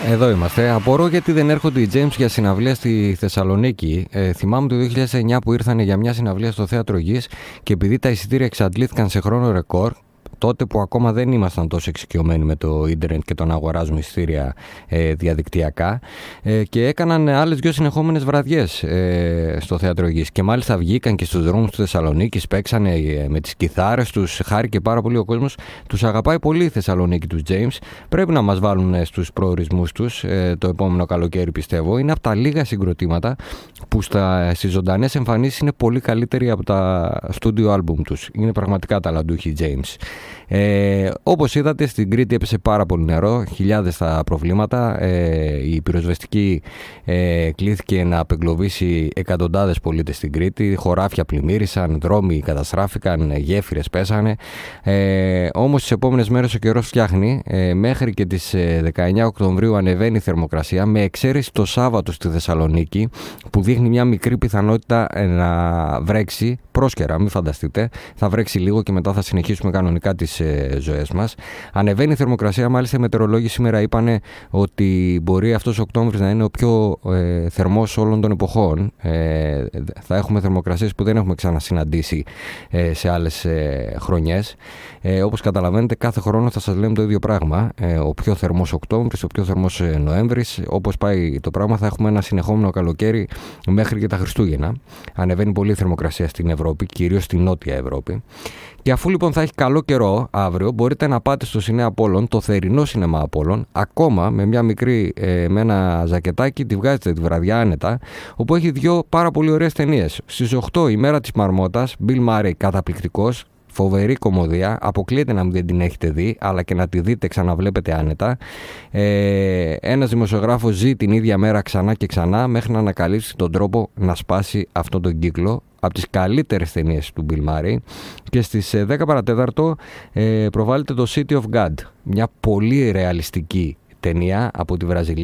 Εδώ είμαστε. Απορώ γιατί δεν έρχονται οι James για συναυλία στη Θεσσαλονίκη. Θυμάμαι το 2009 που ήρθαν για μια συναυλία στο Θέατρο Γης και επειδή τα εισιτήρια εξαντλήθηκαν σε χρόνο ρεκόρ, τότε που ακόμα δεν ήμασταν τόσο εξοικειωμένοι με το ίντερνετ και το να αγοράζουμε εισιτήρια διαδικτυακά, και έκαναν άλλες 2 συνεχόμενες βραδιές στο Θέατρο Γης και μάλιστα βγήκαν και στους δρόμους του Θεσσαλονίκης, παίξανε με τις κιθάρες τους, χάρηκε πάρα πολύ ο κόσμος. Τους αγαπάει πολύ η Θεσσαλονίκη τους James. Πρέπει να μας βάλουν στους προορισμούς τους το επόμενο καλοκαίρι, πιστεύω. Είναι από τα λίγα συγκροτήματα που στις ζωντανές εμφανίσεις είναι πολύ καλύτεροι από τα studio album τους. Είναι πραγματικά ταλαντούχοι James. Όπως είδατε, στην Κρήτη έπεσε πάρα πολύ νερό, χιλιάδες τα προβλήματα. Η πυροσβεστική κλήθηκε να απεγκλωβίσει εκατοντάδες πολίτες στην Κρήτη. Χωράφια πλημμύρισαν, δρόμοι καταστράφηκαν, γέφυρες πέσανε. Όμως τις επόμενες μέρες ο καιρός φτιάχνει. Μέχρι και τις 19 Οκτωβρίου ανεβαίνει η θερμοκρασία, με εξαίρεση το Σάββατο στη Θεσσαλονίκη, που δείχνει μια μικρή πιθανότητα να βρέξει πρόσκαιρα. Μην φανταστείτε, θα βρέξει λίγο και μετά θα συνεχίσουμε κανονικά τις ζωές μας. Ανεβαίνει η θερμοκρασία, μάλιστα οι μετεωρολόγοι σήμερα είπανε ότι μπορεί αυτός ο Οκτώβρης να είναι ο πιο θερμός όλων των εποχών. Θα έχουμε θερμοκρασίες που δεν έχουμε ξανασυναντήσει σε άλλες χρονιές. Όπως καταλαβαίνετε, κάθε χρόνο θα σας λέμε το ίδιο πράγμα. Ο πιο θερμός Οκτώβρης, ο πιο θερμός Νοέμβρης. Όπως πάει το πράγμα, θα έχουμε ένα συνεχόμενο καλοκαίρι μέχρι και τα Χριστούγεννα. Ανεβαίνει πολύ η θερμοκρασία στην Ευρώπη, κυρίως στην Νότια Ευρώπη. Και αφού λοιπόν θα έχει καλό καιρό αύριο, μπορείτε να πάτε στο Σινέ Απόλλων, το θερινό σινεμά Απόλλων, ακόμα με μια μικρή, με ένα ζακετάκι, τη βγάζετε τη βραδιά άνετα, όπου έχει 2 πάρα πολύ ωραίες ταινίες. Στις 8 η Μέρα της Μαρμότας, Bill Murray, καταπληκτικός, φοβερή κομμωδία, αποκλείεται να μην την έχετε δει, αλλά και να τη δείτε ξαναβλέπετε άνετα. Ένας δημοσιογράφος ζει την ίδια μέρα ξανά και ξανά μέχρι να ανακαλύψει τον τρόπο να σπάσει αυτόν τον κύκλο. Από τις καλύτερες ταινίες του Bill Murray. Και στις 10 παρατέταρτο προβάλλεται το City of God, μια πολύ ρεαλιστική ταινία από τη Βραζιλία.